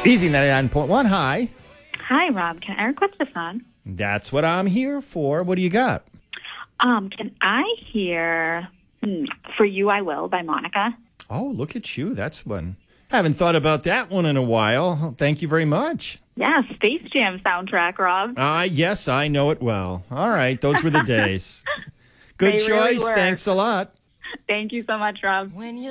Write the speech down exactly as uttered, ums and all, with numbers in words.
Easy ninety-nine point one. Hi. Hi, Rob. Can I request a song? That's what I'm here for. What do you got? Um, can I hear hmm, For You I Will by Monica? Oh, look at you. That's one. Haven't thought about that one in a while. Thank you very much. Yeah, Space Jam soundtrack, Rob. Ah, uh, yes, I know it well. All right. Those were the days. Good They really choice. were. Thanks a lot. Thank you so much, Rob. When you